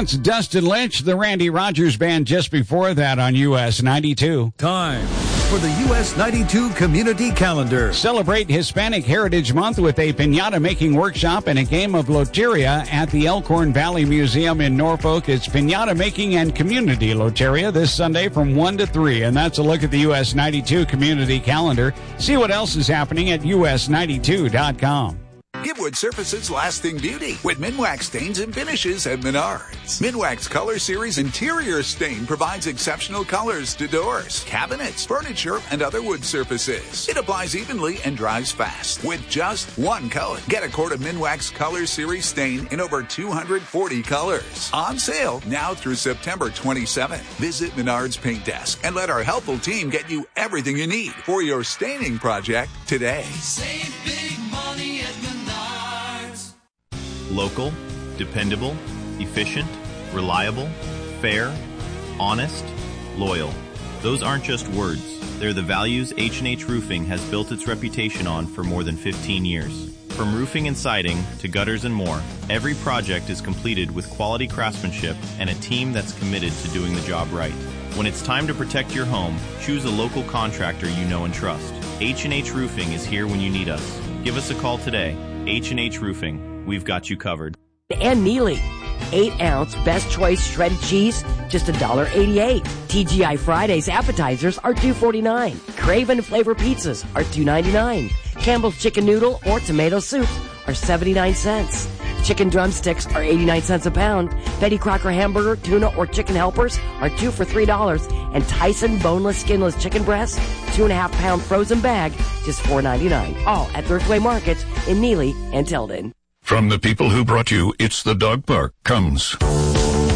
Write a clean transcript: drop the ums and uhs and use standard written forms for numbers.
That's Dustin Lynch, the Randy Rogers Band just before that on US 92. Time for the US 92 Community Calendar. Celebrate Hispanic Heritage Month with a piñata making workshop and a game of loteria at the Elkhorn Valley Museum in Norfolk. It's piñata making and community loteria this Sunday from 1 to 3. And that's a look at the US 92 Community Calendar. See what else is happening at us92.com. Give wood surfaces lasting beauty with Minwax stains and finishes at Menards. Minwax Color Series Interior Stain provides exceptional colors to doors, cabinets, furniture, and other wood surfaces. It applies evenly and dries fast with just one coat. Get a quart of Minwax Color Series Stain in over 240 colors. On sale now through September 27th. Visit Menards Paint Desk and let our helpful team get you everything you need for your staining project today. Save big money at Menards. Local, dependable, efficient, reliable, fair, honest, loyal. Those aren't just words. They're the values H&H Roofing has built its reputation on for more than 15 years. From roofing and siding to gutters and more, every project is completed with quality craftsmanship and a team that's committed to doing the job right. When it's time to protect your home, choose a local contractor you know and trust. H&H Roofing is here when you need us. Give us a call today. H&H Roofing. We've got you covered. And Neely, 8-ounce Best Choice shredded cheese, just $1.88. TGI Fridays appetizers are $2.49. Craven flavor pizzas are $2.99. Campbell's chicken noodle or tomato soups are 79 cents. Chicken drumsticks are 89 cents a pound. Betty Crocker hamburger, tuna, or chicken helpers are 2 for $3. And Tyson boneless, skinless chicken breast, 2.5-pound frozen bag, just $4.99. All at Thriftway Markets in Neely and Tilden. From the people who brought you It's the Dog Park comes